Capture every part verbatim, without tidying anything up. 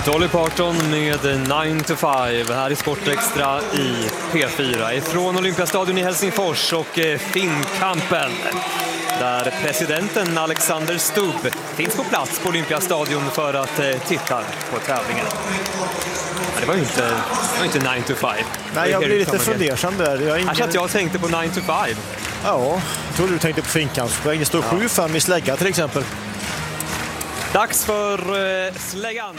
Dolly Parton med nine to five här i Sportextra i P fyra ifrån Olympiastadion i Helsingfors och Finnkampen där presidenten Alexander Stubb finns på plats på Olympiastadion för att titta på tävlingen. Ja, det var ju inte, det var inte nine to five. Nej, jag blir lite fundersam där. Jag, ingen... att jag tänkte på nine to five. Ja, jag tror du tänkte på Finnkampspoäng. Det står sju fem i slägga till exempel. Dags för uh, släggan.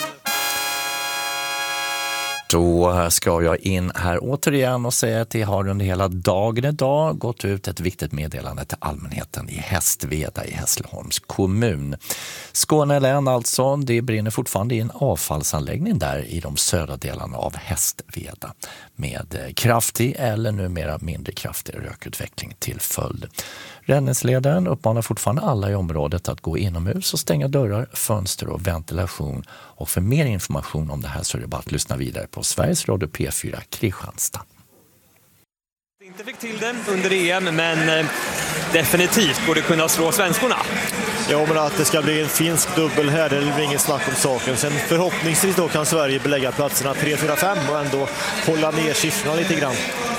Då ska jag in här återigen och säga att det har under hela dagen idag gått ut ett viktigt meddelande till allmänheten i Hästveda i Hässleholms kommun. Skåne län alltså, det brinner fortfarande i en avfallsanläggning där i de södra delarna av Hästveda med kraftig eller numera mindre kraftig rökutveckling till följd. Räddningsledaren uppmanar fortfarande alla i området att gå inomhus och stänga dörrar, fönster och ventilation. Och för mer information om det här så är det bara att lyssna vidare på Sveriges Radio P fyra Kristianstad. Inte fick till det under E M, men eh, definitivt borde kunna slå svenskorna. Ja, men att det ska bli en finsk dubbel här, det är inget snack om saken. Sen förhoppningsvis då kan Sverige belägga platserna tre, fyra, fem och ändå hålla ner siffrorna lite grann.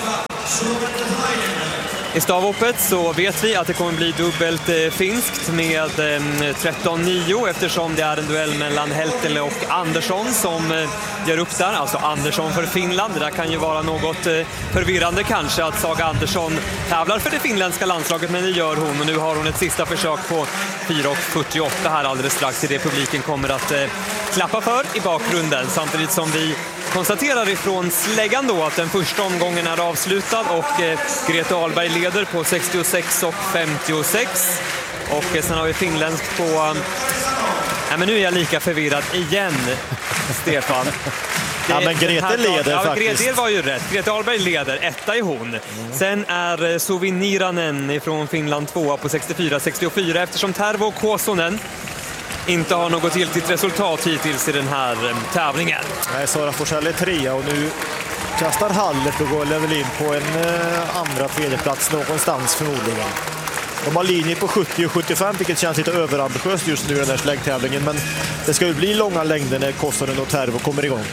I stavhoppet så vet vi att det kommer bli dubbelt eh, finskt med eh, tretton nio eftersom det är en duell mellan Heltele och Andersson som eh, gör upp där. Alltså Andersson för Finland. Det där kan ju vara något eh, förvirrande kanske att Saga Andersson tävlar för det finländska landslaget, men det gör hon. Och nu har hon ett sista försök på fyra fyrtioåtta här alldeles strax till det publiken kommer att eh, klappa för i bakgrunden. Samtidigt som vi konstaterar ifrån släggan då att den första omgången är avslutad och eh, Grete Ahlberg leder på sextiosex och femtiosex. Och eh, sen har vi finländskt på... Eh, nej, men nu är jag lika förvirrad igen, Stefan. Det, ja, men Grete leder ja, faktiskt. Grete var ju rätt. Grete Ahlberg leder, etta är hon. Mm. Sen är eh, Suvi Niranen från Finland tvåa på sextiofyra sextiofyra eftersom Tervo Kosonen inte har något giltigt resultat hittills i den här eh, tävlingen. Nej, Sara Forsell är trea och nu kastar Haller och går level in på en eh, andra tredje plats någonstans förmodligen. De har linje på sjuttio sjuttiofem, vilket känns lite överambitiöst just nu i den här släggtävlingen, men det ska ju bli långa längder när Kosonen och Tervo kommer igång.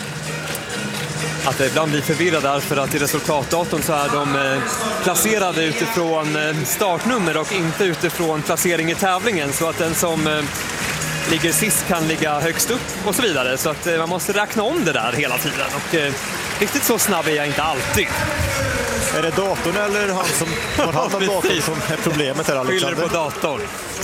Att det ibland blir förvirrad därför att i resultatdatorn så är de eh, placerade utifrån eh, startnummer och inte utifrån placering i tävlingen, så att den som eh, ligger sist kan ligga högst upp och så vidare, så att eh, man måste räkna om det där hela tiden och eh, riktigt så snabb är jag inte alltid. Är det datorn eller han som har hand om datorn som är problemet här, Alexander? Skyller på datorn.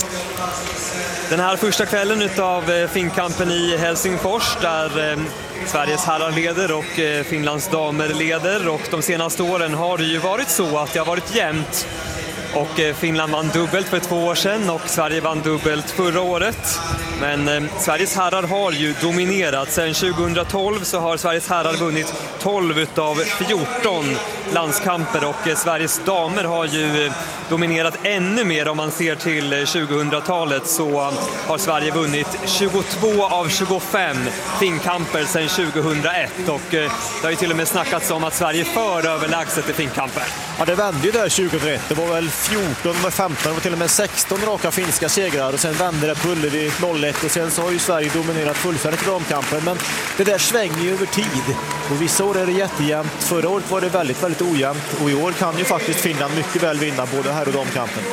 Den här första kvällen utav Finnkampen i Helsingfors där eh, Sveriges herrar leder och eh, Finlands damer leder, och de senaste åren har det ju varit så att det har varit jämnt. Och eh, Finland vann dubbelt för två år sedan och Sverige vann dubbelt förra året. Men eh, Sveriges herrar har ju dominerat. Sedan tjugohundratolv så har Sveriges herrar vunnit tolv utav fjorton landskamper och eh, Sveriges damer har ju eh, dominerat ännu mer. Om man ser till eh, tjugohundratalet så eh, har Sverige vunnit tjugotvå av tjugofem Finnkamper sedan tjugohundraett, och eh, det har ju till och med snackats om att Sverige för överlägset i Finnkamper. Ja, det vände ju där tjugohundraett. Det var väl fjorton, det var femton, det var till och med sexton raka finska segrar och sen vände det på Ullevi noll ett och sen så har ju Sverige dominerat fullfärdigt i damkampen, men det där svänger ju över tid och vissa år är det jättejämnt. Förra året var det väldigt, väldigt ojämnt och i år kan ju faktiskt Finland mycket väl vinna både här och damkampen.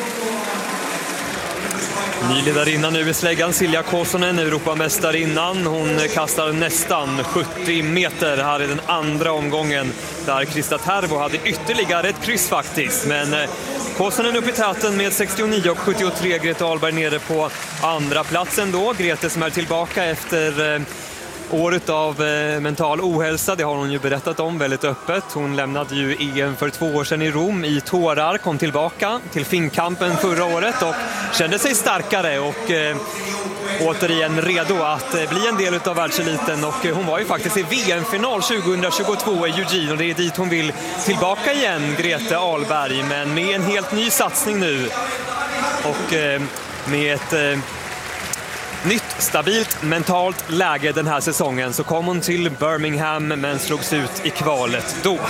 Nyledarinnan nu i släggan, Silja Kosonen, Europamästarinnan. Hon kastar nästan sjuttio meter här i den andra omgången där Krista Tervo hade ytterligare ett kryss faktiskt. Men Kosonen upp i täten med sextionio och sjuttiotre, Grete Ahlberg nere på andra platsen då. Grete som är tillbaka efter året av eh, mental ohälsa, det har hon ju berättat om väldigt öppet. Hon lämnade ju E M för två år sedan i Rom i tårar, kom tillbaka till Finnkampen förra året och kände sig starkare och eh, återigen redo att eh, bli en del av världseliten. Och eh, hon var ju faktiskt i V M-final tjugohundratjugotvå i Eugene och det är dit hon vill tillbaka igen, Grete Ahlberg, men med en helt ny satsning nu och eh, med ett eh, nytt, stabilt, mentalt läge den här säsongen så kom hon till Birmingham men slogs ut i kvalet då.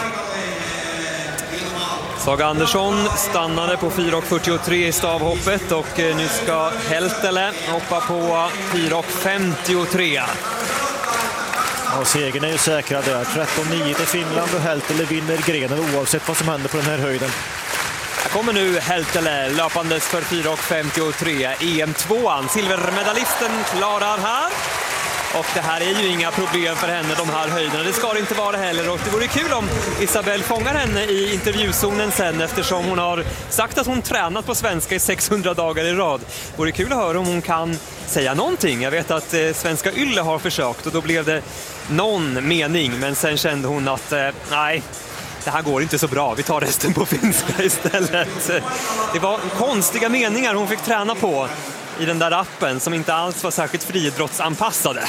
Saga Andersson stannade på fyra fyrtiotre i stavhoppet och nu ska Heltele hoppa på fyra femtiotre. Och segern är ju säkrad där. tretton nio till Finland och Heltele vinner grenen oavsett vad som händer på den här höjden. Här kommer nu Heltele löpandes för fyra femtiotre. E M tvåan, silvermedaljisten klarar här. Och det här är ju inga problem för henne, de här höjderna. Det ska det inte vara heller. Och det vore kul om Isabelle fångar henne i intervjuzonen sen, eftersom hon har sagt att hon tränat på svenska i sexhundra dagar i rad. Det vore kul att höra om hon kan säga någonting. Jag vet att eh, svenska Ylle har försökt och då blev det någon mening. Men sen kände hon att eh, nej, det här går inte så bra. Vi tar resten på finska istället. Det var konstiga meningar hon fick träna på i den där appen som inte alls var särskilt friidrottsanpassade.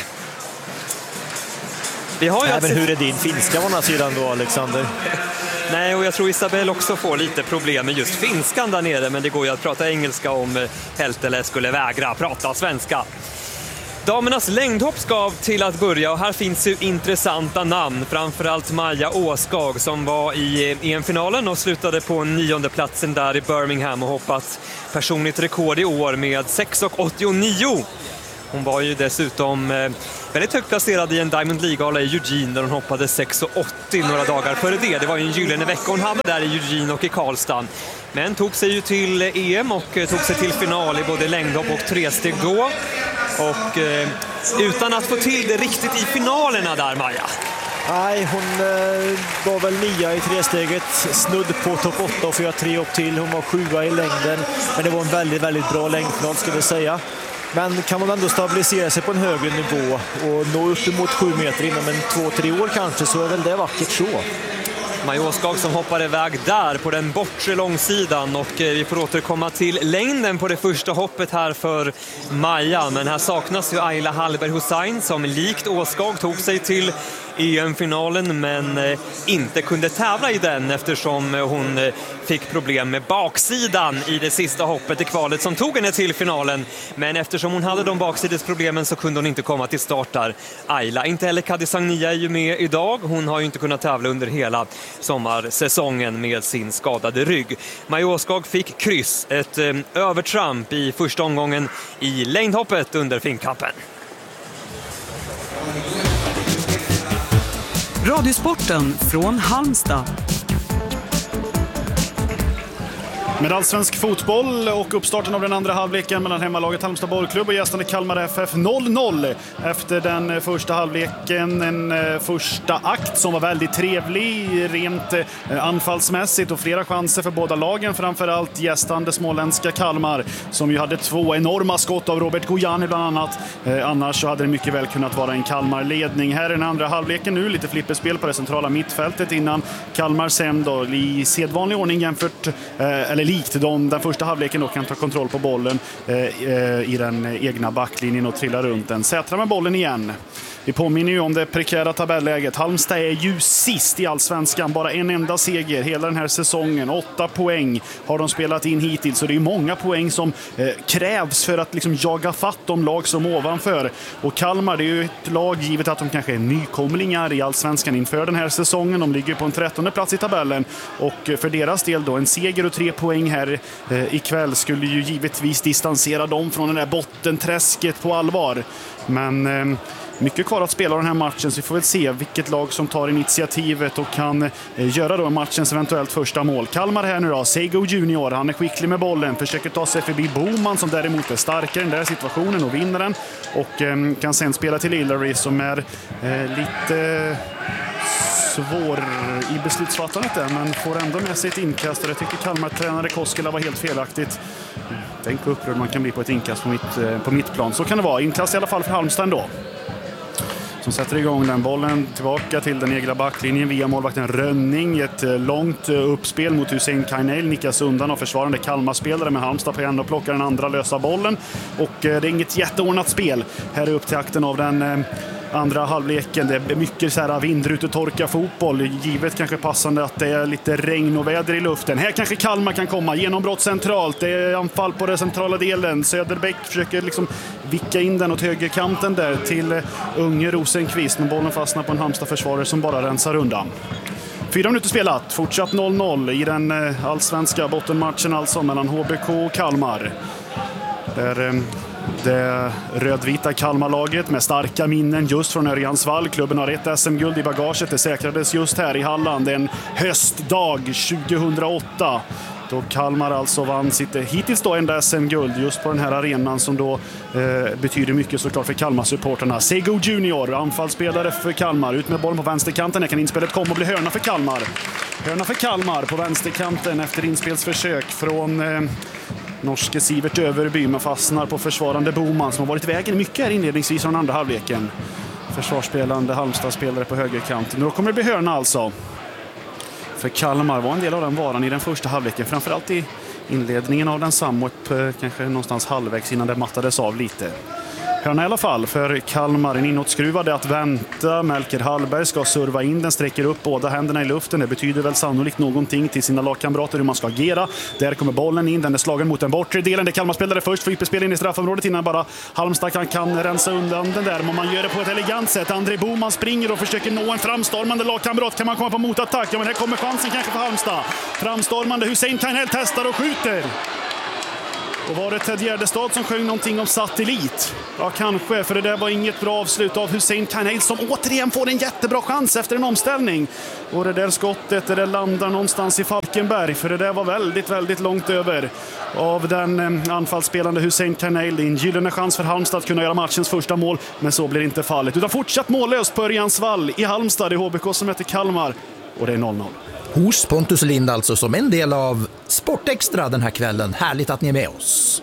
Vi har ju Även hur är din finska på den här sidan då, Alexander? Nej, och jag tror Isabelle också får lite problem med just finskan där nere, men det går ju att prata engelska om Heltele skulle vägra prata svenska. Damernas längdhopp ska till att börja och här finns ju intressanta namn. Framförallt Maja Åskag som var i E M-finalen och slutade på nionde platsen där i Birmingham och hoppat personligt rekord i år med sex åttionio. Hon var ju dessutom eh, väldigt högt placerad i en Diamond League-gala i Eugene där hon hoppade sex åttio några dagar före det. Det var ju en gyllene vecka hon hade där i Eugene och i Karlstad. Men tog sig ju till E M och eh, tog sig till final i både längdhopp och tresteg då. Och eh, utan att få till det riktigt i finalerna där, Maja. Nej, hon eh, var väl nia i tresteget, snudd på topp åtta och fyra tre upp till. Hon var sjua i längden, men det var en väldigt, väldigt bra längdfinal skulle jag säga. Men kan man ändå stabilisera sig på en högre nivå och nå upp emot sju meter inom en två, tre år kanske, så är väl det vackert så. Maja Åskag som hoppar iväg där på den bortre långsidan och vi får återkomma till längden på det första hoppet här för Maja. Men här saknas ju Ayla Hallberg Hussein som likt Åskag tog sig till E M-finalen men inte kunde tävla i den eftersom hon fick problem med baksidan i det sista hoppet i kvalet som tog henne till finalen. Men eftersom hon hade de baksidesproblemen så kunde hon inte komma till start där. Ayla, inte heller Kadi Sagnia är ju med idag. Hon har ju inte kunnat tävla under hela sommarsäsongen med sin skadade rygg. Maja Åskag fick kryss, ett eh, övertramp i första omgången i längdhoppet under Finnkampen. Radiosporten från Halmstad. Med allsvensk fotboll och uppstarten av den andra halvleken mellan hemmalaget Halmstad bollklubb och gästande Kalmar F F noll noll efter den första halvleken. En första akt som var väldigt trevlig rent anfallsmässigt och flera chanser för båda lagen, framförallt gästande småländska Kalmar som ju hade två enorma skott av Robert Gojani bland annat. Annars så hade det mycket väl kunnat vara en Kalmar-ledning. Här är den andra halvleken nu, lite flipperspel på det centrala mittfältet innan Kalmar sen då i sedvanlig ordning jämfört, eller likt de, den första halvleken då kan ta kontroll på bollen eh, i den egna backlinjen och trilla runt den. Sätra med bollen igen. Vi påminner ju om det prekära tabelläget. Halmstad är ju sist i allsvenskan. Bara en enda seger hela den här säsongen. Åtta poäng har de spelat in hittills. Så det är många poäng som eh, krävs för att liksom jaga fatt de lag som ovanför. Och Kalmar, det är ju ett lag givet att de kanske är nykomlingar i allsvenskan inför den här säsongen. De ligger på en trettonde plats i tabellen. Och för deras del då, en seger och tre poäng här eh, ikväll skulle ju givetvis distansera dem från den där bottenträsket på allvar. Men... Eh, Mycket kvar att spela den här matchen, så vi får väl se vilket lag som tar initiativet och kan eh, göra då matchens eventuellt första mål. Kalmar här nu då, Sego Junior, han är skicklig med bollen, försöker ta sig förbi Boman som däremot är starkare i den där situationen och vinner den. Och eh, kan sen spela till Hillary som är eh, lite svår i beslutsfattandet där, men får ändå med sig ett inkast. Jag tycker Kalmar-tränare Koskela var helt felaktigt. Tänk vad upprörd man kan bli på ett inkast på mitt, eh, på mitt plan. Så kan det vara, inkast i alla fall för Halmstad ändå. Som sätter igång den bollen tillbaka till den egna backlinjen via målvakten Rönning. Ett långt uppspel mot Hussein Kainel, nickas undan av försvarande Kalmar-spelare, med Halmstad på en och plockar den andra lösa bollen. Och det är inget jätteordnat spel här upp till akten av den andra halvleken. Det är mycket så här vindrutetorka fotboll, givet kanske passande att det är lite regn och väder i luften. Här kanske Kalmar kan komma, genombrott centralt, det är anfall på den centrala delen. Söderbäck försöker liksom vicka in den åt högerkanten där till Unge Rosenqvist, men bollen fastnar på en Halmstad-försvarare som bara rensar undan. Fyra minuter spelat, fortsatt noll noll i den allsvenska bottenmatchen alltså mellan H B K och Kalmar. Där Det rödvita Kalmarlaget med starka minnen just från Örjansvall. Klubben har ett S M-guld i bagaget. Det säkrades just här i Halland en höstdag tjugohundraåtta. Då Kalmar alltså vann sitt hittills då enda S M-guld just på den här arenan som då eh, betyder mycket såklart för Kalmar-supporterna. Sego Junior, anfallsspelare för Kalmar. Ut med bollen på vänsterkanten. Här kan inspelet komma och bli hörna för Kalmar. Hörna för Kalmar på vänsterkanten efter inspelsförsök från eh, norske Sivert Överby, men fastnar på försvarande Boman som har varit i vägen mycket här inledningsvis från andra halvleken. Försvarsspelande Halmstad-spelare på högerkanten. Då kommer det bli hörna alltså. För Kalmar var en del av den varan i den första halvleken, framförallt i inledningen av den samma, kanske någonstans halvvägs innan det mattades av lite. Hörna i alla fall för Kalmar, en inåtskruvad att vänta. Melker Hallberg ska serva in den, sträcker upp båda händerna i luften. Det betyder väl sannolikt någonting till sina lagkamrater hur man ska agera. Där kommer bollen in, den är slagen mot den bortre delen. Det Kalmar spelare först för ypperspel in i straffområdet innan bara Halmstad kan, kan rensa undan den där. Men man gör det på ett elegant sätt. André Boman springer och försöker nå en framstormande lagkamrat. Kan man komma på motattack? Ja, men här kommer chansen kanske för Halmstad. Framstormande Hussein Kainel testar och skjuter. Och var det Ted Gärdestad som sjöng någonting om satellit? Ja, kanske, för det där var inget bra avslut av Hussein Kainel som återigen får en jättebra chans efter en omställning. Och det där skottet, det där landar någonstans i Falkenberg, för det där var väldigt, väldigt långt över av den eh, anfallsspelande Hussein Kainel. En gyllene chans för Halmstad att kunna göra matchens första mål, men så blir inte fallet. Utan fortsatt mållöst på Örjansvall i Halmstad, i H B K som heter Kalmar. Och det är noll noll. Hos Pontus Lind alltså som en del av Sportextra den här kvällen. Härligt att ni är med oss.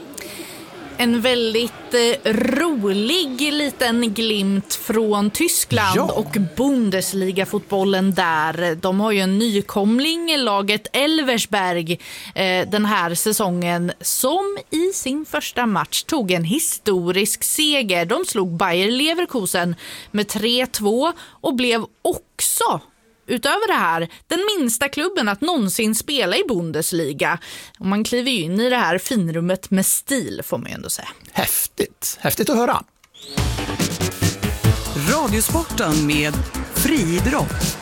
En väldigt eh, rolig liten glimt från Tyskland, ja. Och Bundesliga-fotbollen där. De har ju en nykomling, laget Elversberg, eh, den här säsongen, som i sin första match tog en historisk seger. De slog Bayer Leverkusen med tre två och blev också, utöver det här, den minsta klubben att någonsin spela i Bundesliga. Och man kliver ju in i det här finrummet med stil, får man ju ändå säga. Häftigt, häftigt att höra. Radiosporten med friidrott.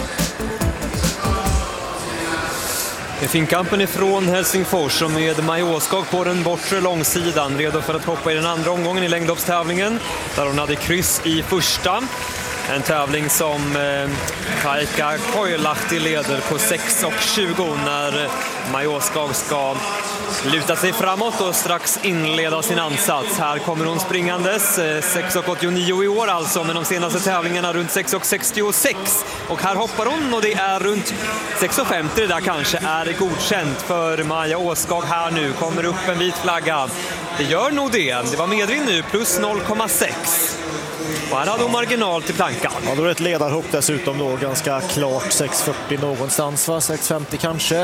Finkampen ifrån Helsingfors och med Maja Åskog på den bortre långsidan, redo för att hoppa i den andra omgången i längdhoppstävlingen, där hon hade kryss i första. En tävling som eh, Kaika Koilahti leder på sex tjugo när Maja Åskog ska luta sig framåt och strax inleda sin ansats. Här kommer hon springandes, eh, sex åttionio i år alltså, men de senaste tävlingarna runt sex sextiosex. Och här hoppar hon och det är runt sex femtio, det där kanske är godkänt för Maja Åskog här nu. Kommer upp en vit flagga. Det gör nog det. Det var medvind nu, plus noll komma sex. Och här hade hon marginal till plankan. Ja, då är det ett ledarhopp dessutom då, ganska klart sex fyrtio någonstans, va? sex femtio kanske.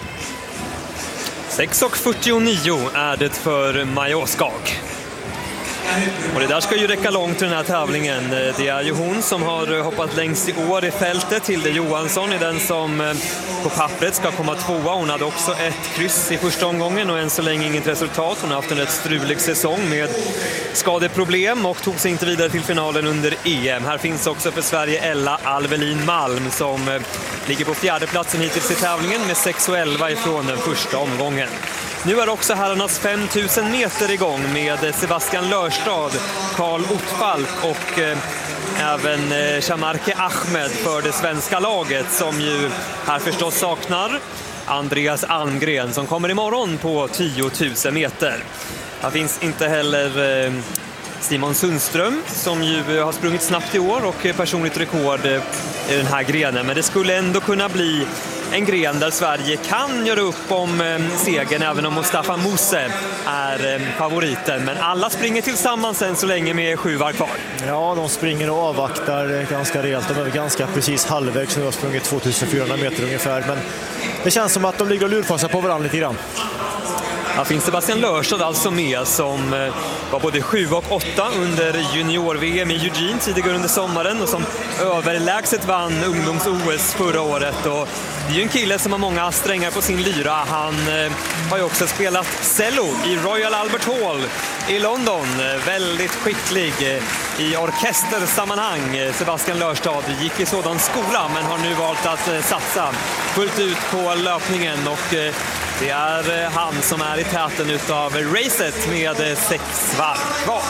sex fyrtionio är det för Maja Åskog. Och det där ska ju räcka långt i den här tävlingen. Det är ju hon som har hoppat längst i år i fältet. Hilde Johansson är den som på pappret ska komma tvåa. Hon hade också ett kryss i första omgången och än så länge inget resultat. Hon har haft en rätt strulig säsong med skadeproblem och tog sig inte vidare till finalen under E M. Här finns också för Sverige Ella Alvelin Malm som ligger på fjärde platsen hittills i tävlingen med sex elva ifrån den första omgången. Nu är också herrarnas fem tusen meter igång med Sebastian Lörstad, Karl Ottfalk och eh, även eh, Shamarke Ahmed för det svenska laget, som ju här förstås saknar Andreas Almgren som kommer imorgon på tio tusen meter. Här finns inte heller eh, Simon Sundström som ju har sprungit snabbt i år och personligt rekord i den här grenen. Men det skulle ändå kunna bli en gren där Sverige kan göra upp om eh, segern, även om Mustafa Mose är eh, favoriten. Men alla springer tillsammans än så länge med sju var kvar. Ja, de springer och avvaktar ganska rejält. De är ganska precis halvvägs, nu har sprungit tvåtusenfyrahundra meter ungefär. Men det känns som att de ligger och lurfassar på varandra lite grann. Här finns Sebastian Lörstad alltså med, som eh, var både sju och åtta under junior-V M i Eugene tidigare under sommaren och som överlägset vann ungdoms-O S förra året. Och det är ju en kille som har många strängar på sin lyra. Han eh, har ju också spelat cello i Royal Albert Hall i London. Väldigt skicklig eh, i orkestersammanhang. Sebastian Lörstad gick i sådan skola men har nu valt att eh, satsa fullt ut på löpningen och eh, Det är han som är i täten utav racet med sex varv kvar.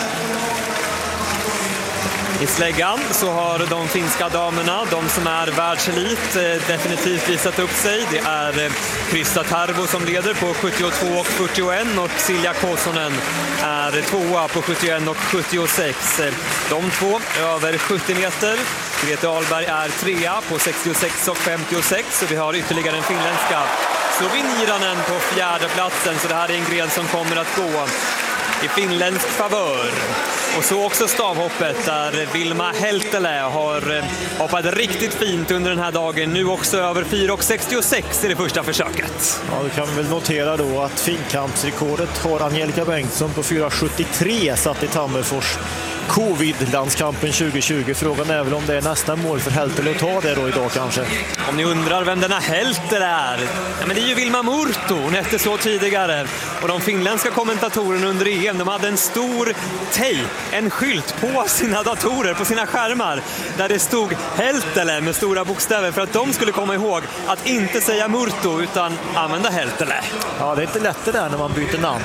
I släggan så har de finska damerna, de som är världselit, definitivt visat upp sig. Det är Krista Tarvo som leder på sjuttiotvå och fyrtioen och Silja Kosonen är tvåa på sjuttioen och sjuttiosex. De två över sjuttio meter. Grete Ahlberg är trea på sextiosex och femtiosex och vi har ytterligare den finländska Sloveniranen på fjärde platsen, så det här är en gren som kommer att gå i finländsk favör. Och så också stavhoppet där Vilma Heltele har hoppat riktigt fint under den här dagen. Nu också över fyra och sextiosex i det första försöket. Ja, du kan väl notera då att finkampsrekordet har Angelica Bengtsson på fyra sjuttiotre satt i Tammerfors covid-landskampen tjugo tjugo. Frågan är väl om det är nästa mål för Heltele att ta det då idag kanske. Om ni undrar vem denna Heltele är, ja, men det är ju Vilma Murto. Hon hette så tidigare. Och de finländska kommentatorerna under E M, de hade en stor tejp, en skylt på sina datorer, på sina skärmar, där det stod Heltele med stora bokstäver för att de skulle komma ihåg att inte säga Murto utan använda Heltele. Ja, det är inte lätt det där när man byter namn.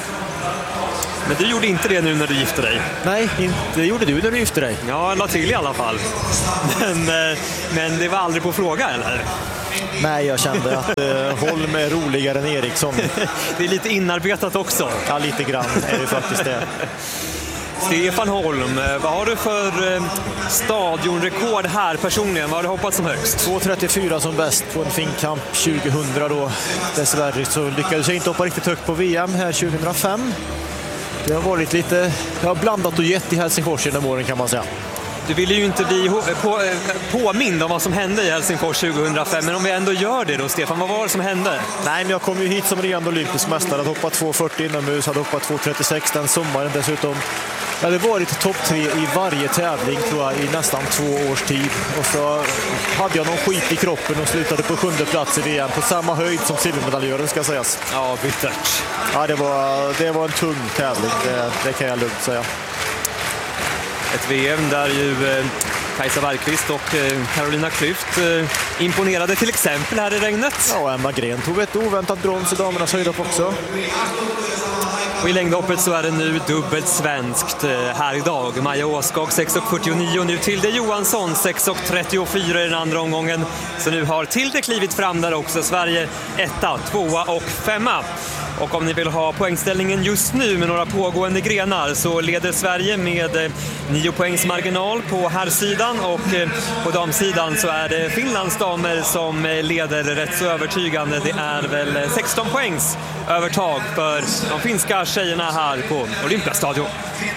Men du gjorde inte det nu när du gifte dig? Nej, det gjorde du när du gifte dig. Ja, jag la till i alla fall. Men, men det var aldrig på fråga, eller? Nej, jag kände att eh, Holm är roligare än Eriksson. Det är lite inarbetat också. Ja, lite grann är det faktiskt det. Stefan Holm, vad har du för stadionrekord här personligen? Vad har du hoppat som högst? två trettiofyra som bäst på en finkamp tjugohundra då. Dessvärre så lyckades jag inte hoppa riktigt högt på V M här tjugohundrafem. Det har varit lite, jag har blandat och gett i Helsingfors genom åren kan man säga. Du ville ju inte bli på, påmind om vad som hände i Helsingfors tjugohundrafem, men om vi ändå gör det då, Stefan, vad var det som hände? Nej, men jag kom ju hit som regerande olympisk mästare, hade hoppat två fyrtio inomhus, hade hoppat två trettiosex den sommaren dessutom. Jag hade varit topp tre i varje tävling tror jag i nästan två års tid. Och så hade jag någon skit i kroppen och slutade på sjunde plats i V M på samma höjd som silvermedaljören ska sägas. Ja, bittert. Ja, det var, det var en tung tävling, det, det kan jag lugnt säga. Ett V M där ju eh, Kajsa Bergqvist och eh, Carolina Klüft eh, imponerade till exempel här i regnet. Ja, Emma Gren tog ett oväntat brons i damernas höjdhopp också. Och i längdhoppet så är det nu dubbelt svenskt här idag. Maja Åskog sex och fyrtionio, nu Tilde Johansson sex och trettiofyra i den andra omgången. Så nu har Tilde klivit fram där också. Sverige etta, tvåa och femma. Och om ni vill ha poängställningen just nu med några pågående grenar så leder Sverige med nio poängs marginal på herrsidan, och på damsidan så är det Finlands damer som leder rätt så övertygande. Det är väl sexton poängs övertag för de finska tjejerna här på Olympiastadion.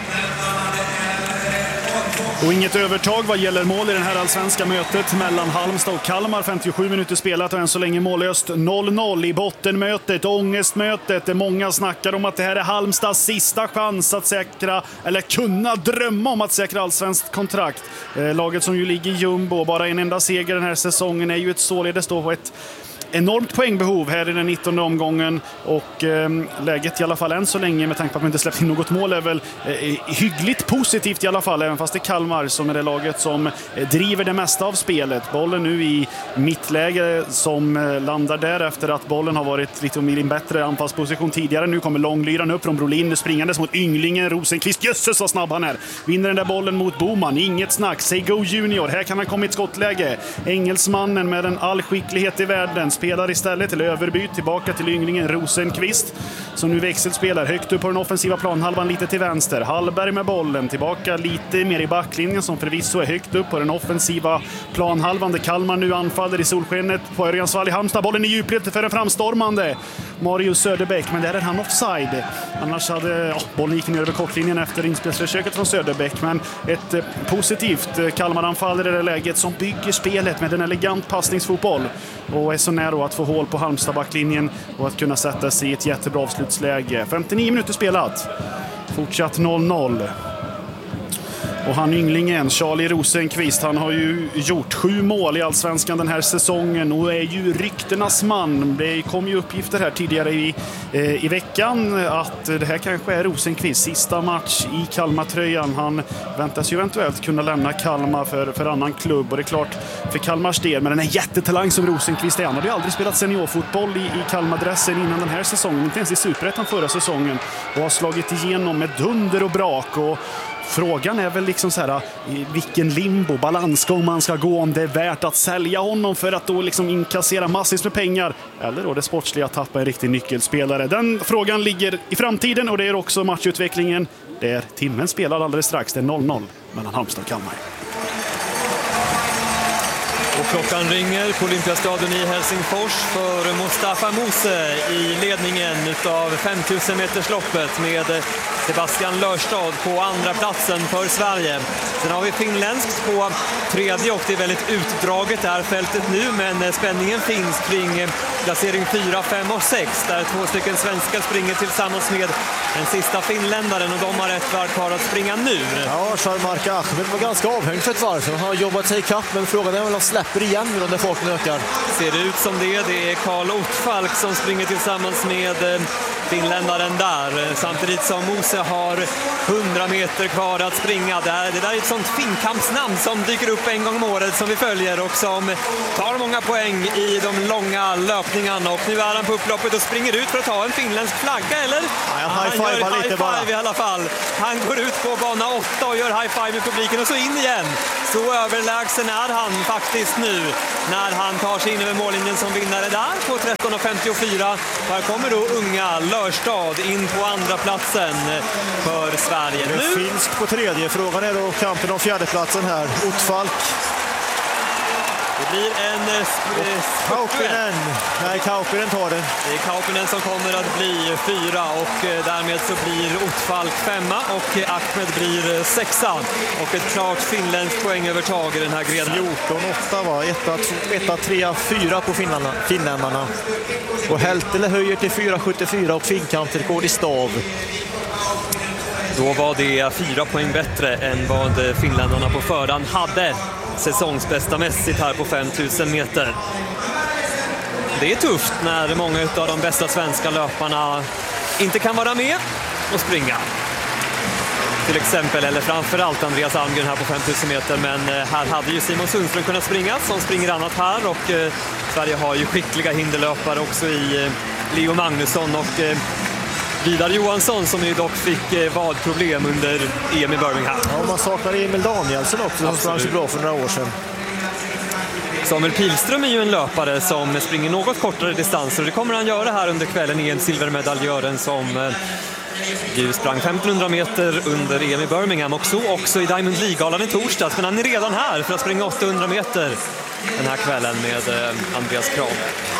Och inget övertag vad gäller mål i det här allsvenska mötet mellan Halmstad och Kalmar. femtiosju minuter spelat och än så länge mållöst noll noll i bottenmötet, ångestmötet. Många snackar om att det här är Halmstads sista chans att säkra, eller kunna drömma om att säkra allsvenskt kontrakt. Eh, laget som ju ligger i jumbo, bara en enda seger den här säsongen, är ju ett således då på ett enormt poängbehov här i den nittonde omgången, och eh, läget i alla fall än så länge med tanke på att man inte släppt in något mål är väl eh, hyggligt positivt i alla fall, även fast det är Kalmar som är det laget som eh, driver det mesta av spelet. Bollen nu i mittläge som eh, landar där efter att bollen har varit lite om i en bättre anfallsposition tidigare. Nu kommer långlyran upp från Brolin, springandes mot ynglingen Rosenqvist. Jösses vad snabb han är. Vinner den där bollen mot Boman, inget snack. Say go junior, här kan han komma i ett skottläge. Engelsmannen med en all skicklighet i världen spelar istället till överbyt tillbaka till ynglingen Rosenqvist, som nu växelspelar högt upp på den offensiva planhalvan lite till vänster. Hallberg med bollen tillbaka lite mer i backlinjen, som förvisso är högt upp på den offensiva planhalvan där Kalmar nu anfaller i solskenet på Örjansvall i Halmstad. Bollen i djupled för en framstormande Marius Söderbäck, men där är han offside. Annars hade ja, bollen gick ner över kortlinjen efter inspelsförsöket från Söderbäck, men ett eh, positivt eh, Kalmar-anfall i det läget som bygger spelet med en elegant passningsfotboll och är så nära att få hål på Halmstad-backlinjen och att kunna sätta sig i ett jättebra avslutsläge. femtionio minuter spelat. Fortsatt noll noll. Och han ynglingen, Charlie Rosenqvist, han har ju gjort sju mål i Allsvenskan den här säsongen och är ju ryktenas man. Det kom ju uppgifter här tidigare i, eh, i veckan att det här kanske är Rosenqvists sista match i Kalmar-tröjan. Han väntas ju eventuellt kunna lämna Kalmar för, för annan klubb, och det är klart för Kalmars del, men den här jättetalang som Rosenqvist är, han hade ju aldrig spelat seniorfotboll i, i Kalmar-dressen innan den här säsongen, inte ens i Superettan förra säsongen, och har slagit igenom med dunder och brak. Och frågan är väl liksom så här, i vilken limbo, balansgång man ska gå, om det är värt att sälja honom för att då liksom inkassera massvis med pengar, eller då det sportsliga att tappa en riktig nyckelspelare. Den frågan ligger i framtiden, och det är också matchutvecklingen. Det är timmen spelar alldeles strax, det är noll noll mellan Halmstad och Kalmar. Och klockan ringer på Olympiastadion i Helsingfors för Mustafa Mose i ledningen av femtusen metersloppet med Sebastian Lörstad på andra platsen för Sverige. Sen har vi finländskt på tredje, och det är väldigt utdraget det här fältet nu, men spänningen finns kring placering fyra, fem och sex där två stycken svenskar springer tillsammans med den sista finländaren, och de har ett varv kvar att springa nu. Ja, Sharmarka Ahmed var ganska avhängd för ett varv, så han har jobbat sig i kapp, men frågan är väl om han släpper igen nu när folken ökar. Ser det ut som det. Det är Karl Ottfalk som springer tillsammans med finländaren där, samtidigt som Mose har hundra meter kvar att springa. Det, här, det där är ett sånt finkampsnamn som dyker upp en gång om året som vi följer och som tar många poäng i de långa löpningarna, och nu är han på upploppet och springer ut för att ta en finländsk flagga, eller? Ja, han high gör five high five i alla fall. Han går ut på bana åtta och gör high five med publiken och så in igen. Så överlägsen är han faktiskt nu när han tar sig in över mållinjen som vinnare där på tretton femtiofyra. Här kommer då unga Lörstad in på andra platsen för Sverige. Det är nu finsk på tredje. Frågan är då kampen om fjärdeplatsen här. Ottfalk. Det blir en Kaupinen. Nej, Kaupinen tar det. Det är Kaupinen som kommer att bli fyra, och därmed så blir Ottfalk femma och Ahmed blir sexa. Och ett klart finländskt poängövertag i den här grenen. fjorton åtta va? ett tre fyra på finnarna, finländarna. Och Heltele höjer till fyra sjuttiofyra och finkamp till rekord i stav. Då var det fyra poäng bättre än vad finländarna på förhand hade säsongsbästa mässigt här på femtusen meter. Det är tufft när många av de bästa svenska löparna inte kan vara med och springa. Till exempel, eller framförallt Andreas Almgren här på femtusen meter, men här hade ju Simon Sundström kunnat springa som springer annat här, och eh, Sverige har ju skickliga hinderlöpare också i eh, Leo Magnusson och eh, Vidar Johansson, som ju dock fick eh, vadproblem under E M i Birmingham. Ja, man saknar Emil Danielsson också, som sprang så bra för några år sedan. Samuel Pilström är ju en löpare som springer något kortare distanser, och det kommer han göra här under kvällen i en silvermedaljören som eh, ju sprang femtonhundra meter under E M i Birmingham, och så också i Diamond League-galan i torsdags, men han är redan här för att springa åttahundra meter den här kvällen med eh, Andreas Krav.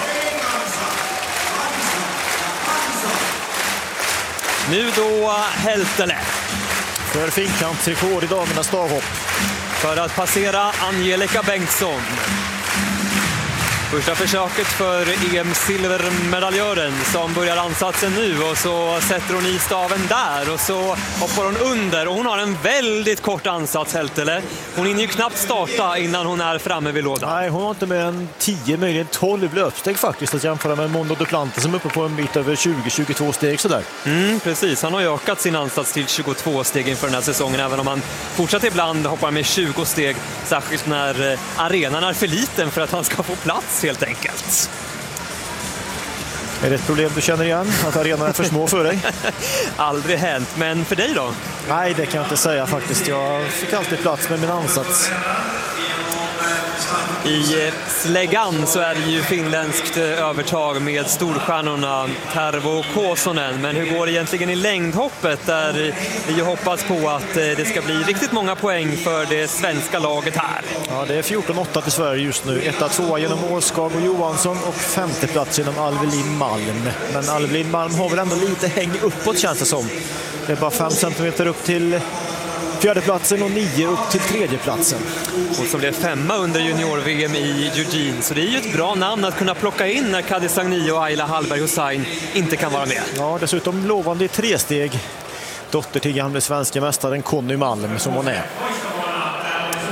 Nu då Heltele. För finkampsrekord i damernas stavhopp. För att passera Angelica Bengtsson. Första försöket för E M-silvermedaljören som börjar ansatsen nu, och så sätter hon i staven där och så hoppar hon under, och hon har en väldigt kort ansats, Heltele. Hon hinner ju knappt starta innan hon är framme vid lådan. Nej, hon har inte mer än tio, möjligen tolv löpsteg faktiskt, att jämföra med Mondo Duplantis som är uppe på en bit över tjugo till tjugotvå steg sådär. Mm, precis, han har ju ökat sin ansats till tjugotvå steg inför den här säsongen, även om han fortsätter ibland hoppar med tjugo steg, särskilt när arenan är för liten för att han ska få plats helt enkelt. Är det ett problem du känner igen? Att arenan är för små för dig? Aldrig hänt, men för dig då? Nej, det kan jag inte säga faktiskt. Jag fick alltid plats med min ansats. I släggan så är det ju finländskt övertag med storstjärnorna Tervo och Kosonen. Men hur går det egentligen i längdhoppet, där vi hoppas på att det ska bli riktigt många poäng för det svenska laget här? Ja, det är fjorton åtta till Sverige just nu. Etta, tvåa genom Årskag och Johansson och femte plats genom Alvelin Malm. Men Alvelin Malm har väl ändå lite häng uppåt, känns det som. Det är bara fem centimeter upp till fjärdeplatsen och nio upp till tredjeplatsen. Och som blev femma under junior-V M i Eugene. Så det är ju ett bra namn att kunna plocka in när Kadi Sagni och Ayla Hallberg Hussein inte kan vara med. Ja, dessutom lovande i tre steg. Dotter till gamle svenska mästaren Conny Malm som hon är.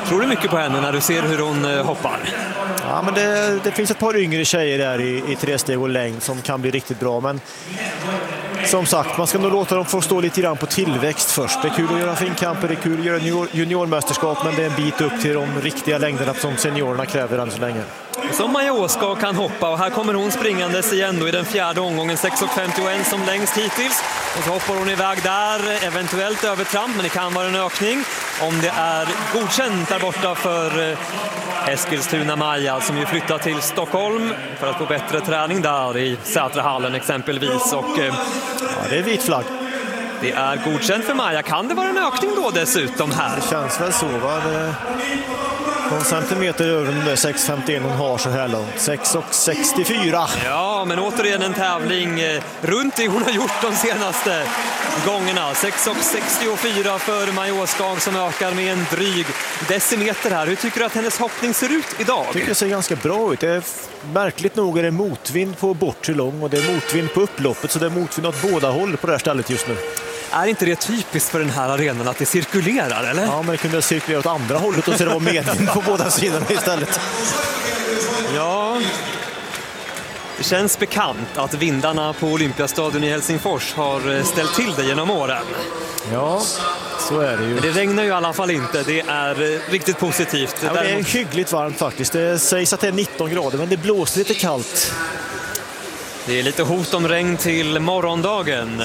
Tror du mycket på henne när du ser hur hon eh, hoppar? Ja, men det, det finns ett par yngre tjejer där i, i tresteg och längd som kan bli riktigt bra, men som sagt, man ska nog låta dem få stå lite grann på tillväxt först. Det är kul att göra finkamper, det är kul att göra junior, juniormästerskap, men det är en bit upp till de riktiga längderna som seniorerna kräver än så länge. Som Maja Åskag kan hoppa, och här kommer hon springandes igen då i den fjärde omgången, sex femtioett som längst hittills. Och så hoppar hon iväg där, eventuellt övertramp, men det kan vara en ökning om det är godkänt där borta för Eskilstuna Maja, som ju flyttar till Stockholm för att få bättre träning där i Sätrahallen exempelvis. Och ja, det är vit flagg. Det är godkänt för Maja. Kan det vara en ökning då dessutom här? Det känns väl så, va? Det... någon centimeter över den där sex femtioett hon har så här långt. sex sextiofyra. Ja, men återigen en tävling runt det hon har gjort de senaste gångerna. sex sextiofyra för Maja Åskag som ökar med en dryg decimeter här. Hur tycker du att hennes hoppning ser ut idag? Jag tycker det ser ganska bra ut. Det är märkligt nog är det motvind på bortre lång och det är motvind på upploppet, så det är motvind åt båda håll på det här stället just nu. Är inte det typiskt för den här arenan att det cirkulerar, eller? Ja, men det kunde cirkulera åt andra hållet och så det var medvind på båda sidorna istället. Ja, det känns bekant att vindarna på Olympiastadion i Helsingfors har ställt till det genom åren. Ja, så är det ju. Men det regnar ju i alla fall inte, det är riktigt positivt. Ja, det är hyggligt varmt faktiskt. Det sägs att det är nitton grader, men det blåser lite kallt. Det är lite hot om regn till morgondagen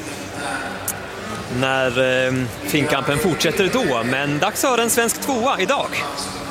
när eh, finkampen fortsätter då, men dags för en svensk tvåa idag.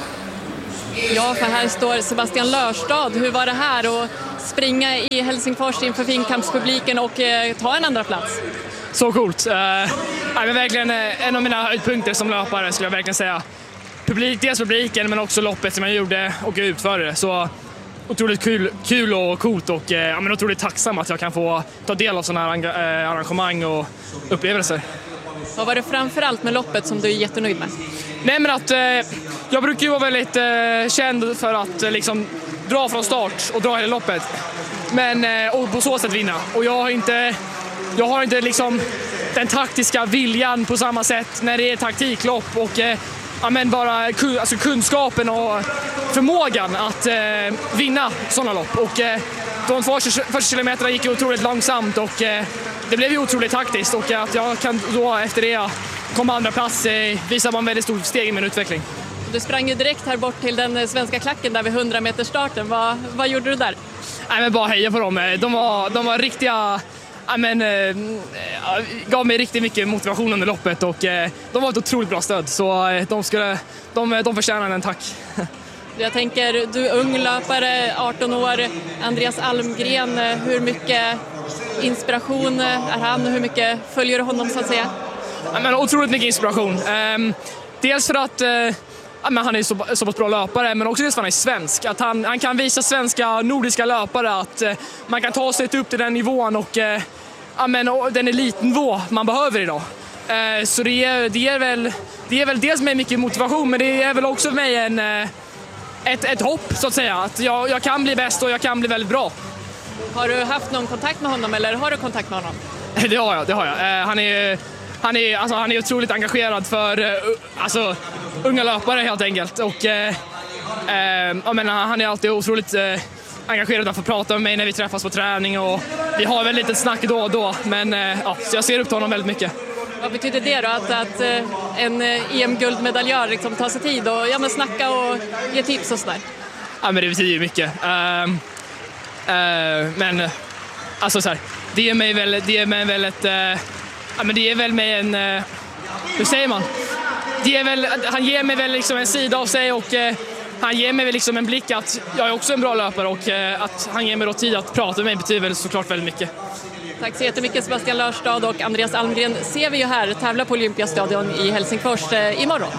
Ja, för här står Sebastian Lörstad. Hur var det här att springa i Helsingfors inför finkampspubliken och eh, ta en andra plats? Så coolt. Uh, men verkligen en av mina höjdpunkter som löpare skulle jag verkligen säga. Publik, dels publiken men också loppet som jag gjorde och utförde. Så otroligt kul, kul och coolt och ja, men otroligt tacksam att jag kan få ta del av sådana här arrangemang och upplevelser. Vad var det framförallt med loppet som du är jättenöjd med? Nej, men att eh, jag brukar ju vara väldigt eh, känd för att eh, liksom dra från start och dra hela loppet. Men eh, och på så sätt vinna. Och jag har inte jag har inte liksom den taktiska viljan på samma sätt när det är taktiklopp och eh, ja, men bara alltså kunskapen och förmågan att eh, vinna sådana lopp. Och eh, de första kilometerna gick ju otroligt långsamt och eh, det blev ju otroligt taktiskt, och att jag kan då efter det komma andra plats eh, visar man väldigt stort steg i min utveckling. Du sprang ju direkt här bort till den svenska klacken där vid hundra meters starten. Vad, vad gjorde du där? Nej, men bara heja på dem. De var, de var riktiga... Ja, men, eh, gav mig riktigt mycket motivation under loppet och eh, de var ett otroligt bra stöd, så eh, de, skulle, de, de förtjänar en tack. Jag tänker, du är ung löpare, arton år, Andreas Almgren, hur mycket inspiration är han och hur mycket följer du honom så att säga? Ja, men, otroligt mycket inspiration. Eh, dels för att eh, ja, men han är så, så pass bra löpare, men också dels för att han är svensk. Att han, han kan visa svenska nordiska löpare att eh, man kan ta sig upp till den nivån och eh, ja, men, och den elitnivå man behöver idag. Eh, så det ger, det, ger väl, det ger väl dels mig mycket motivation, men det är väl också mig en, eh, ett, ett hopp så att säga. Att jag, jag kan bli bäst och jag kan bli väldigt bra. Har du haft någon kontakt med honom eller har du kontakt med honom? Det har jag, det har jag. Eh, han är... Han är, alltså, han är otroligt engagerad för uh, alltså, unga löpare helt enkelt. Och, uh, uh, jag menar, han är alltid otroligt uh, engagerad att få prata med mig när vi träffas på träning. Och vi har väl lite snack då och då, men uh, ja, så jag ser upp till honom väldigt mycket. Vad betyder det då? Att, att uh, en E M-guldmedaljör liksom tar sig tid och ja, men snacka och ge tips och sådär? Ja, men det betyder ju mycket. Uh, uh, men uh, alltså så här, det ger mig väl, det ger mig väl ett... Uh, Ja, men det är väl med en, uh, hur säger man? Det är väl, han ger mig väl liksom en sida av sig och uh, han ger mig väl liksom en blick att jag är också en bra löpare och uh, att han ger mig då tid att prata med mig betyder väl såklart väldigt mycket. Tack så jättemycket Sebastian Lörstad, och Andreas Almgren ser vi ju här tävla på Olympiastadion i Helsingfors uh, imorgon.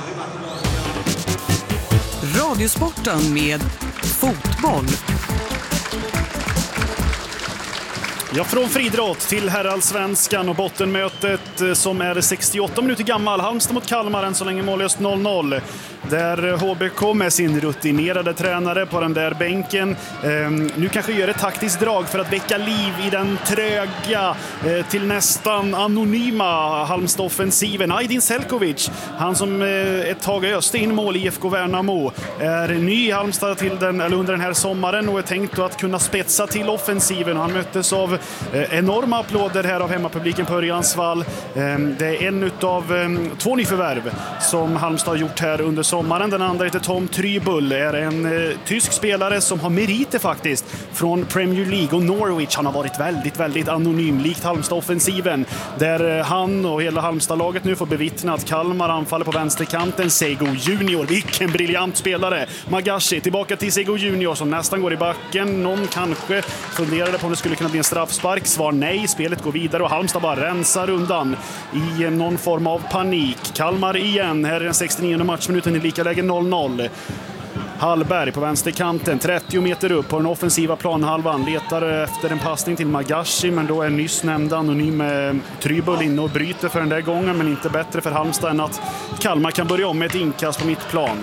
Radiosporten med fotboll. Ja, från friidrott till herrallsvenskan och bottenmötet som är sextioåtta minuter gammal. Halmstad mot Kalmar, än så länge mållöst noll noll. Där H B K med sin rutinerade tränare på den där bänken eh, nu kanske gör ett taktiskt drag för att väcka liv i den tröga eh, till nästan anonyma Halmstad-offensiven. Aydin Selkovic, han som eh, ett tag öste in mål i I F K Värnamo, är ny i Halmstad till den, eller under den här sommaren och är tänkt att kunna spetsa till offensiven. Han möttes av eh, enorma applåder här av hemmapubliken på Örjansvall. Eh, det är en av eh, två nyförvärv som Halmstad har gjort här under sommaren. Den andra heter Tom Trybull, är en eh, tysk spelare som har meriter faktiskt från Premier League och Norwich. Han har varit väldigt, väldigt anonym, likt Halmstad-offensiven, där eh, han och hela Halmstad-laget nu får bevittna att Kalmar anfaller på vänsterkanten. Sego Junior, vilken briljant spelare. Magashi tillbaka till Sego Junior som nästan går i backen. Någon kanske funderade på om det skulle kunna bli en straffspark. Svar nej, spelet går vidare och Halmstad bara rensar undan i eh, någon form av panik. Kalmar igen, här är den sextionionde matchminuten i lika läge noll noll. Hallberg på vänsterkanten, trettio meter upp på den offensiva planhalvan, letar efter en passning till Magashi, men då är nyss nämnda anonym Trybull inne och bryter för den där gången, men inte bättre för Halmstad än att Kalmar kan börja om med ett inkast på mittplan.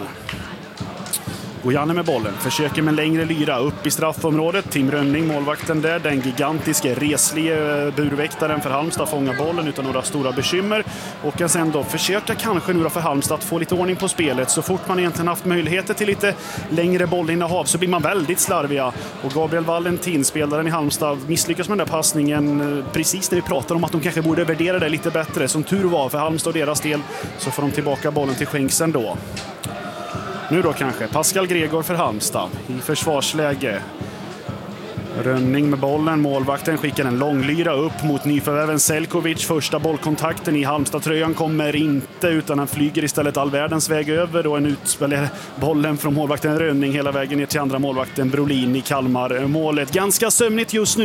Janne med bollen, försöker med längre lyra upp i straffområdet. Tim Rönning, målvakten där, den gigantiska reslige burväktaren för Halmstad, fångar bollen utan några stora bekymmer och kan sen då försöka kanske nu då för Halmstad att få lite ordning på spelet. Så fort man egentligen haft möjligheter till lite längre bollinnehav så blir man väldigt slarviga och Gabriel Valentin, spelaren i Halmstad, misslyckas med den där passningen precis när vi pratar om att de kanske borde värdera det lite bättre. Som tur var för Halmstad och deras del så får de tillbaka bollen till Schenksen då. Nu då kanske Pascal Gregor för Halmstad i försvarsläge. Rönning med bollen, målvakten skickar en långlyra upp mot nyförvärven Selkovic. Första bollkontakten i Halmstad-tröjan kommer inte, utan han flyger istället all världens väg över och en utspelar bollen från målvakten Rönning hela vägen ner till andra målvakten Brolin i Kalmar. Målet ganska sömnigt just nu.